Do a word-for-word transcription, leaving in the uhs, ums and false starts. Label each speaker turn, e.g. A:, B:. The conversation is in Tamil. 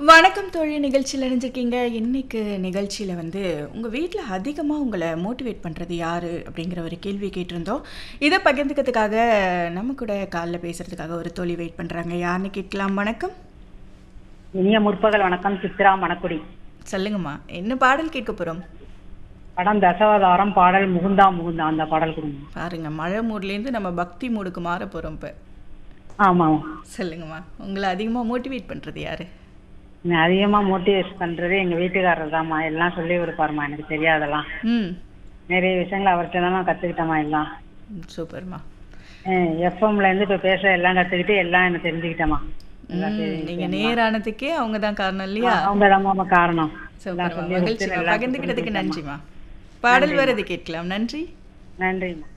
A: வணக்கம் தோழி, நிகழ்ச்சியில் இணைஞ்சிருக்கீங்க. இன்னைக்கு நிகழ்ச்சியில் வந்து உங்கள் வீட்டில் அதிகமாக உங்களை மோட்டிவேட் பண்ணுறது யார் அப்படிங்கிற ஒரு கேள்வி கேட்டிருந்தோம். இதை பகிர்ந்துக்கிறதுக்காக நம்ம கூட காலில் பேசுகிறதுக்காக ஒரு தோழி வெயிட் பண்ணுறாங்க. யாருன்னு கேட்கலாம். வணக்கம்.
B: இனிய முற்பகல் வணக்கம். சித்ரா மணக்குடி.
A: சொல்லுங்கம்மா, என்ன பாடல் கேட்க போகிறோம்?
B: படம் தசவதாரம், பாடல் முகுந்தா முகுந்தா. அந்த பாடல் கொடுங்க.
A: பாருங்க, மழை மூட்லேருந்து நம்ம பக்தி மூடுக்கு மாற போகிறோம் இப்போ.
B: ஆமாம்.
A: சொல்லுங்கம்மா, உங்களை அதிகமாக மோட்டிவேட் பண்ணுறது யார்?
B: நான் அதிகமா மோட்டிவேட் பண்றது எங்க வீட்டுக்காரர் தான்மா. எல்லாம் சொல்லி கொடுப்பாருமா. எனக்கு தெரியாதெல்லாம்
A: ம்
B: நிறைய விஷயங்கள் அவர்கிட்ட தான் நான் கத்துக்கிட்டேம்மா. எல்லாம்
A: சூப்பர்மா.
B: எஃப்எம்ல இருந்து இப்ப பேச எல்லாம் கத்துக்கிட்டு எல்லாம் எனக்கு தெரிஞ்சுக்கிட்டேம்மா.
A: நீங்க நேரானதுக்கே அவங்க தான் காரணம் இல்லையா?
B: அவங்க தான்மா காரணம்.
A: சூப்பர்மா, மகிழ்ச்சிமா. பகிர்ந்துக்கிட்டதுக்கு நன்றிமா. பாடல் வருது, கேட்கலாம். நன்றி.
B: நன்றிம்மா.